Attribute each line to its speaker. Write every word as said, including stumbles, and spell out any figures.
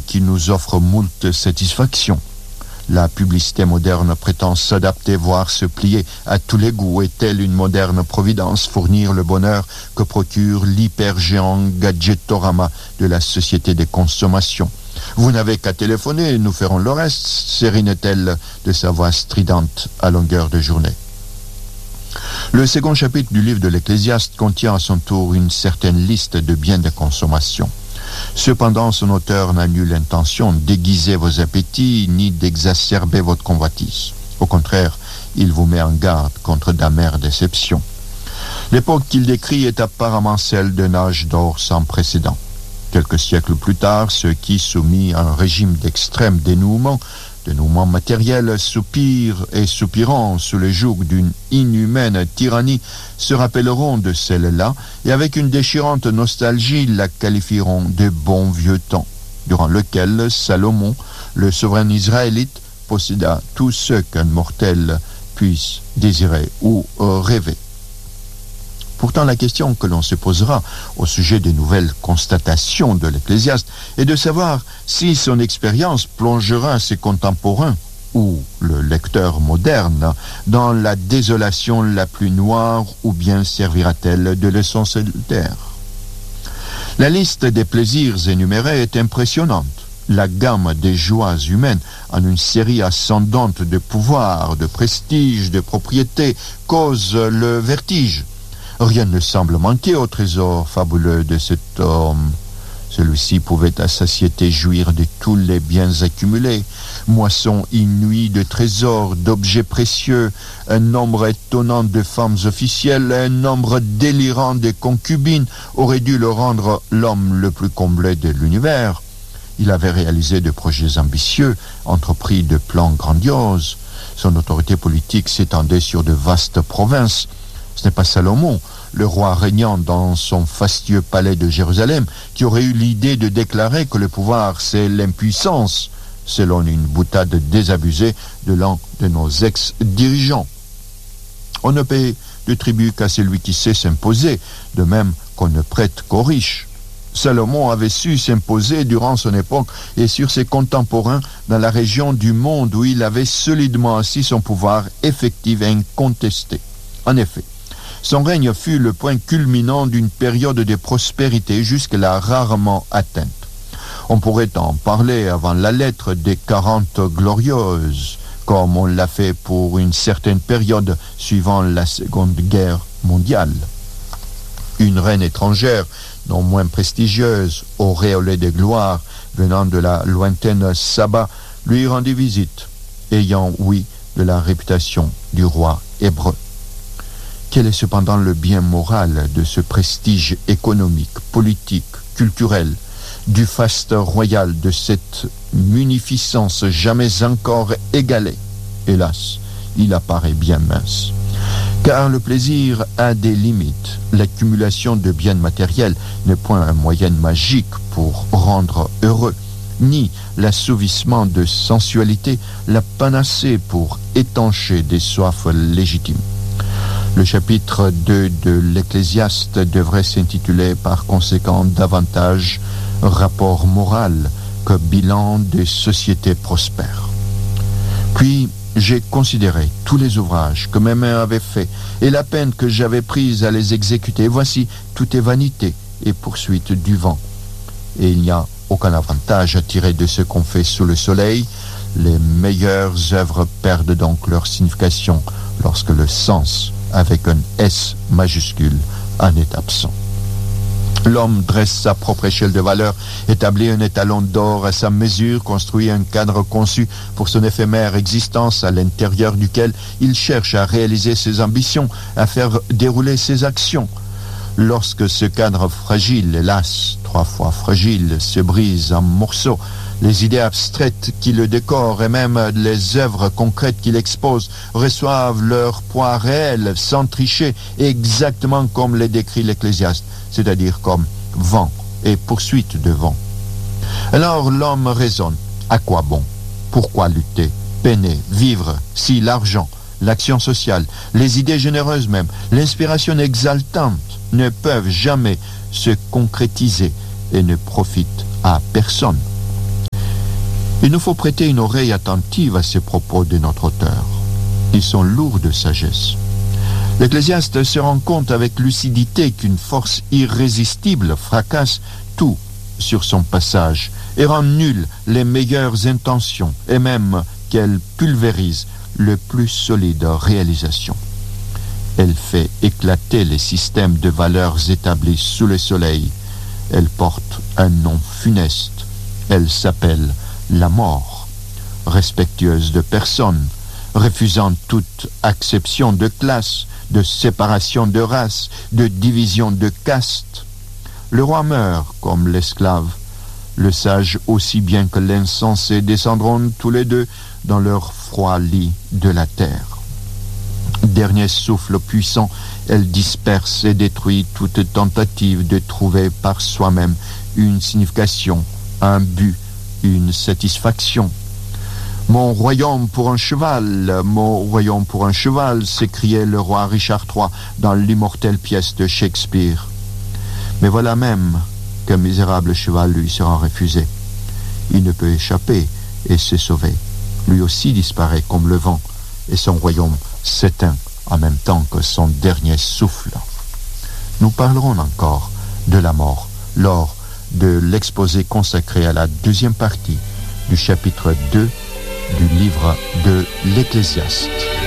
Speaker 1: qui nous offre moult satisfactions. La publicité moderne prétend s'adapter, voire se plier à tous les goûts, et telle une moderne providence fournir le bonheur que procure l'hypergéant gadgetorama de la société des consommations. Vous n'avez qu'à téléphoner, nous ferons le reste, sérine-t-elle de sa voix stridente à longueur de journée. Le second chapitre du livre de l'Ecclésiaste contient à son tour une certaine liste de biens de consommation. Cependant, son auteur n'a nulle intention d'aiguiser vos appétits ni d'exacerber votre convoitise. Au contraire, il vous met en garde contre d'amères déceptions. L'époque qu'il décrit est apparemment celle d'un âge d'or sans précédent. Quelques siècles plus tard, ceux qui, soumis à un régime d'extrême dénouement, dénouement matériel, soupirent et soupirant sous le joug d'une inhumaine tyrannie, se rappelleront de celle-là et avec une déchirante nostalgie la qualifieront de bon vieux temps, durant lequel Salomon, le souverain israélite, posséda tout ce qu'un mortel puisse désirer ou rêver. Pourtant, la question que l'on se posera au sujet des nouvelles constatations de l'Ecclésiaste est de savoir si son expérience plongera ses contemporains ou le lecteur moderne dans la désolation la plus noire ou bien servira-t-elle de leçon salutaire. La liste des plaisirs énumérés est impressionnante. La gamme des joies humaines en une série ascendante de pouvoir, de prestige, de propriété cause le vertige. Rien ne semble manquer au trésor fabuleux de cet homme. Celui-ci pouvait à satiété jouir de tous les biens accumulés, moisson inouïe de trésors, d'objets précieux, un nombre étonnant de femmes officielles, un nombre délirant de concubines aurait dû le rendre l'homme le plus comblé de l'univers. Il avait réalisé de projets ambitieux, entrepris de plans grandioses. Son autorité politique s'étendait sur de vastes provinces. Ce n'est pas Salomon, le roi régnant dans son fastueux palais de Jérusalem, qui aurait eu l'idée de déclarer que le pouvoir, c'est l'impuissance, selon une boutade désabusée de l'un de nos ex-dirigeants. On ne paie de tribut qu'à celui qui sait s'imposer, de même qu'on ne prête qu'aux riches. Salomon avait su s'imposer durant son époque et sur ses contemporains dans la région du monde où il avait solidement assis son pouvoir effectif et incontesté. En effet, son règne fut le point culminant d'une période de prospérité jusque-là rarement atteinte. On pourrait en parler avant la lettre des quarante glorieuses, comme on l'a fait pour une certaine période suivant la Seconde Guerre mondiale. Une reine étrangère, non moins prestigieuse, auréolée de gloire, venant de la lointaine Saba, lui rendit visite, ayant ouï de la réputation du roi hébreu. Quel est cependant le bien moral de ce prestige économique, politique, culturel, du faste royal, de cette munificence jamais encore égalée? Hélas, il apparaît bien mince. Car le plaisir a des limites. L'accumulation de biens matériels n'est point un moyen magique pour rendre heureux, ni l'assouvissement de sensualité la panacée pour étancher des soifs légitimes. Le chapitre deux de l'Ecclésiaste devrait s'intituler par conséquent davantage « Rapport moral » que « Bilan des sociétés prospères ». Puis, j'ai considéré tous les ouvrages que mes mains avaient faits et la peine que j'avais prise à les exécuter. Voici, tout est vanité et poursuite du vent. Et il n'y a aucun avantage à tirer de ce qu'on fait sous le soleil. Les meilleures œuvres perdent donc leur signification lorsque le sens, avec un S majuscule, en est absent. L'homme dresse sa propre échelle de valeur, établit un étalon d'or à sa mesure, construit un cadre conçu pour son éphémère existence à l'intérieur duquel il cherche à réaliser ses ambitions, à faire dérouler ses actions. Lorsque ce cadre fragile, hélas, trois fois fragile, se brise en morceaux, les idées abstraites qui le décorent et même les œuvres concrètes qu'il expose reçoivent leur poids réel, sans tricher, exactement comme les décrit l'Ecclésiaste, c'est-à-dire comme vent et poursuite de vent. Alors l'homme raisonne, à quoi bon? Pourquoi lutter, peiner, vivre, si l'argent, l'action sociale, les idées généreuses même, l'inspiration exaltante ne peuvent jamais se concrétiser et ne profitent à personne? Il nous faut prêter une oreille attentive à ces propos de notre auteur. Ils sont lourds de sagesse. L'Ecclésiaste se rend compte avec lucidité qu'une force irrésistible fracasse tout sur son passage et rend nulles les meilleures intentions et même qu'elle pulvérise le plus solide réalisation. Elle fait éclater les systèmes de valeurs établis sous le soleil. Elle porte un nom funeste. Elle s'appelle la mort, respectueuse de personne, refusant toute acception de classe, de séparation de race, de division de caste. Le roi meurt comme l'esclave. Le sage aussi bien que l'insensé descendront tous les deux dans leur froid lit de la terre. Dernier souffle puissant, elle disperse et détruit toute tentative de trouver par soi-même une signification, un but, une satisfaction. Mon royaume pour un cheval, mon royaume pour un cheval, s'écriait le roi Richard trois dans l'immortelle pièce de Shakespeare. Mais voilà même qu'un misérable cheval lui sera refusé. Il ne peut échapper et se sauver. Lui aussi disparaît comme le vent, et son royaume s'éteint en même temps que son dernier souffle. Nous parlerons encore de la mort lors de l'exposé consacré à la deuxième partie du chapitre deux du livre de l'Ecclésiaste.